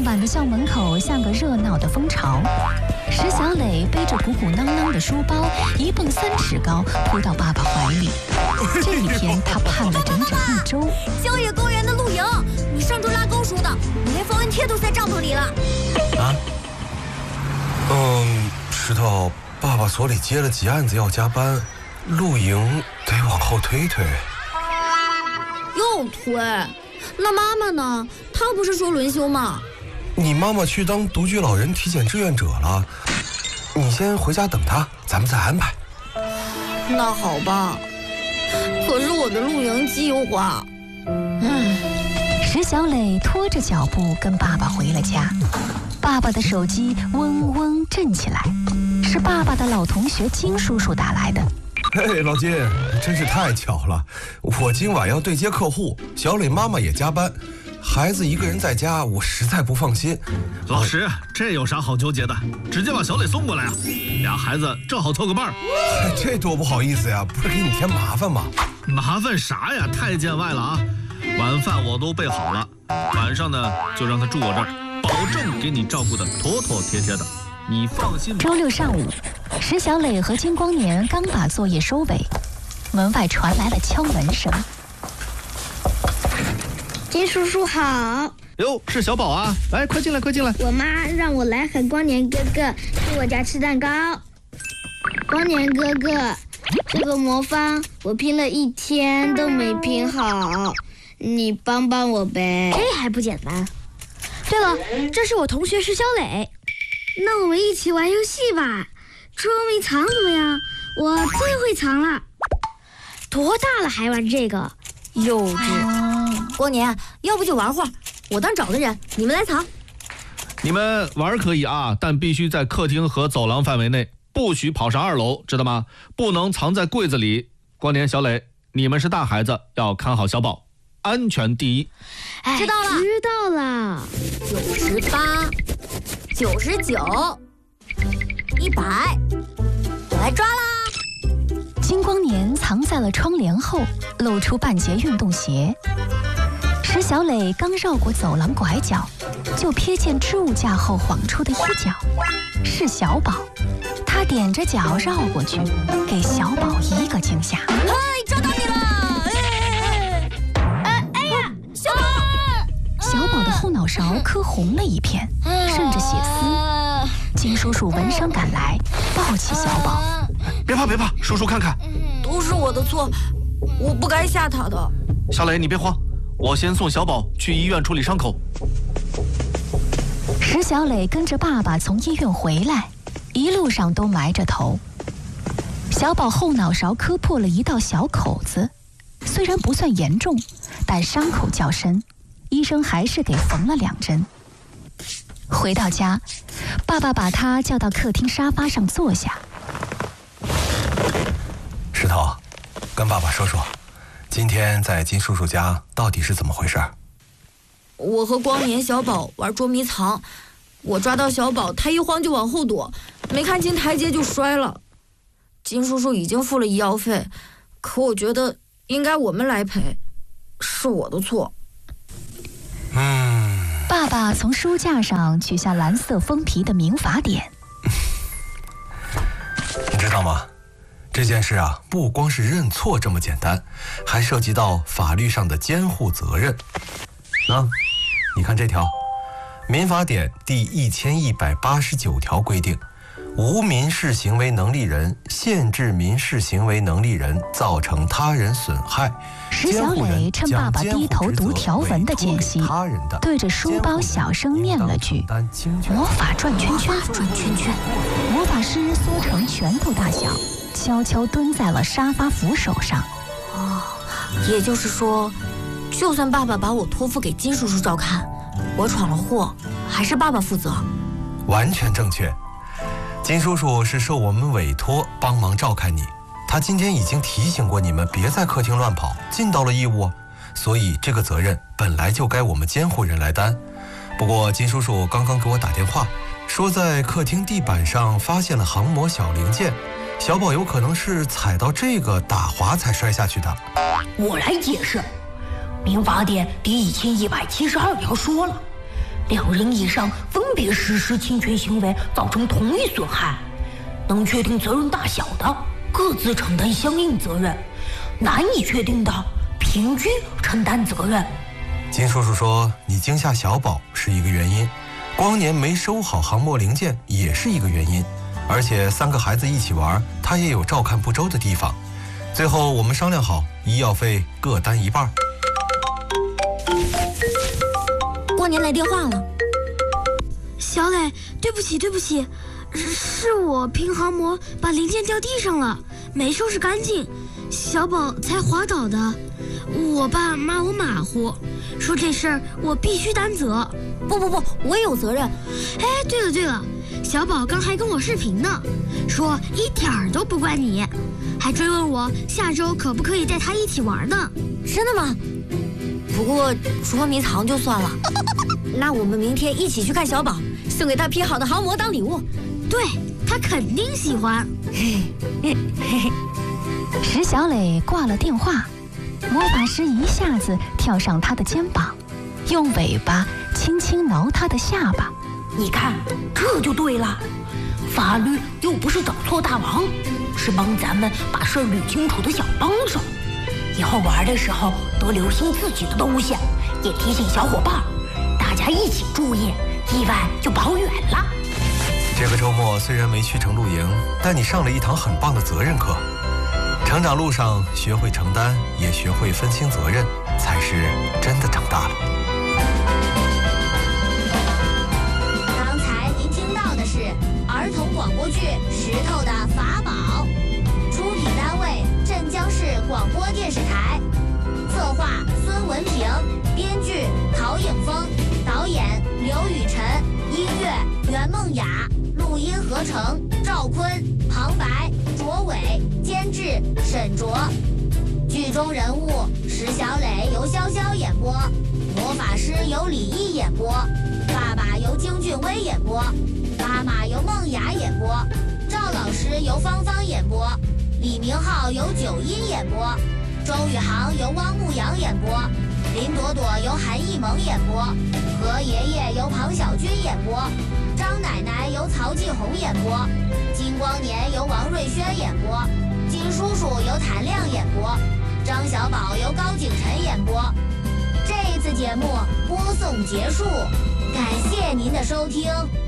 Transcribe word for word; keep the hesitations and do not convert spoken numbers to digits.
满的校门口像个热闹的蜂巢。石小磊背着鼓鼓囊囊的书包，一蹦三尺高，扑到爸爸怀里。这一天他盼了整整一周。 郊野公园的露营，你上周拉钩说的，你连防蚊贴都塞帐篷里了。 啊？嗯，石头，爸爸所里接了几案子要加班，露营得往后推推。 又推？那妈妈呢？她不是说轮休吗？ 你妈妈去当独居老人体检志愿者了，你先回家等她，咱们再安排。 那好吧，可是我的露营计划…… 嗯，石小磊拖着脚步跟爸爸回了家。爸爸的手机嗡嗡震起来，是爸爸的老同学金叔叔打来的。 嘿，老金，真是太巧了，我今晚要对接客户，小磊妈妈也加班，孩子一个人在家，我实在不放心。 老石，这有啥好纠结的？直接把小磊送过来啊！俩孩子正好凑个伴儿。 这多不好意思呀，不是给你添麻烦吗？ 麻烦啥呀？太见外了啊！晚饭我都备好了，晚上呢就让他住我这儿，保证给你照顾的妥妥帖帖的，你放心吧。 周六上午，石小磊和金光年刚把作业收尾，门外传来了敲门声。 金叔叔好。 哟，是小宝啊！来，快进来，快进来。 我妈让我来喊光年哥哥去我家吃蛋糕。光年哥哥，这个魔方我拼了一天都没拼好，你帮帮我呗。 这还不简单？对了，这是我同学石小磊。 那我们一起玩游戏吧，捉迷藏怎么样？我最会藏了。 多大了还玩这个？幼稚。光年，要不就玩会儿，我当找的人，你们来藏。 你们玩可以啊，但必须在客厅和走廊范围内，不许跑上二楼，知道吗？不能藏在柜子里。光年、小磊，你们是大孩子，要看好小宝，安全第一。 知道了， 知道了。 九十八，九十九，一百，我来抓啦！ 金光年藏在了窗帘后，露出半截运动鞋。石小磊刚绕过走廊拐角，就瞥见置物架后晃出的一角，是小宝。他踮着脚绕过去，给小宝一个惊吓。 哎，抓到你了！哎哎哎呀，小宝！ 小宝的后脑勺磕红了一片，渗着血丝。金叔叔闻声赶来，抱起小宝。 别怕别怕，叔叔看看。 都是我的错，我不该吓他的。 小磊，你别慌，我先送小宝去医院处理伤口。 石小磊跟着爸爸从医院回来，一路上都埋着头。小宝后脑勺磕破了一道小口子，虽然不算严重，但伤口较深，医生还是给缝了两针。回到家，爸爸把他叫到客厅沙发上坐下。 石头，跟爸爸说说，今天在金叔叔家到底是怎么回事？ 我和光年、小宝玩捉迷藏，我抓到小宝，他一慌就往后躲，没看清台阶就摔了。金叔叔已经付了医药费，可我觉得应该我们来赔，是我的错。 嗯。 爸爸从书架上取下蓝色封皮的民法典。 你知道吗？这件事啊，不光是认错这么简单，还涉及到法律上的监护责任。那，你看这条，民法典第一千一百八十九条规定，无民事行为能力人限制民事行为能力人造成他人损害， 石小磊趁爸爸低头读条文的间隙，对着书包小声念了句：“魔法转圈圈，转圈圈。”魔法师缩成拳头大小，悄悄蹲在了沙发扶手上。 哦，也就是说，就算爸爸把我托付给金叔叔照看，我闯了祸，还是爸爸负责。 完全正确。金叔叔是受我们委托帮忙照看你，他今天已经提醒过你们别在客厅乱跑，尽到了义务，所以这个责任本来就该我们监护人来担。不过金叔叔刚刚给我打电话，说在客厅地板上发现了航模小零件，小宝有可能是踩到这个打滑才摔下去的。 我来解释，民法典第一千一百七十二条说了， 两人以上分别实施侵权行为，造成同一损害，能确定责任大小的，各自承担相应责任；难以确定的，平均承担责任。 金叔叔说，你惊吓小宝是一个原因，光年没收好航模零件也是一个原因，而且三个孩子一起玩，他也有照看不周的地方。最后我们商量好，医药费各担一半。 光年来电话了。 小磊，对不起对不起，是我拼航模把零件掉地上了，没收拾干净，小宝才滑倒的。我爸骂我马虎，说这事儿我必须担责。 不不不，我也有责任。 哎，对了对了，小宝刚还跟我视频呢，说一点儿都不怪你，还追问我下周可不可以带他一起玩呢。 真的吗？不过捉迷藏就算了，那我们明天一起去看小宝，送给他拼好的航模当礼物。 对，他肯定喜欢。 石小磊挂了电话，魔法师一下子跳上他的肩膀，用尾巴轻轻挠他的下巴。 你看，这就对了，法律又不是找错大王，是帮咱们把事儿捋清楚的小帮手。以后玩的时候多留心自己的东西，也提醒小伙伴，大家一起注意，意外就跑远了。 这个周末虽然没去成露营，但你上了一堂很棒的责任课。成长路上学会承担，也学会分清责任，才是真的长大了。 刚才您听到的是儿童广播剧《石头的法宝》，出品单位镇江市广播电视台，策划孙文平，编剧陶颖峰，导演刘雨辰，音乐袁梦雅，录音合成赵坤，旁白卓伟，监制沈卓。剧中人物石小磊由潇潇演播，魔法师由李毅演播，爸爸由京俊威演播，妈妈由梦雅演播，赵老师由芳芳演播，李明浩由九音演播，周宇航由汪牧阳演播，林朵朵由韩艺萌演播，何爷爷由庞小军演播，张奶奶由曹继红演播，金光年由王瑞轩演播，金叔叔由谭亮演播，张小宝由高景晨演播。这一次节目播送结束，感谢您的收听。